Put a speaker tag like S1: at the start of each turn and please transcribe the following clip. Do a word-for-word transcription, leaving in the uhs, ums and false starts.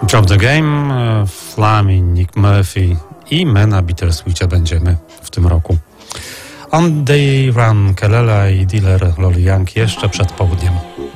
S1: Drop the Game, Flaming, Nick Murphy i my na Bittersweetie będziemy w tym roku. On Day Run, Kelela i Dealer Loli Young jeszcze przed południem.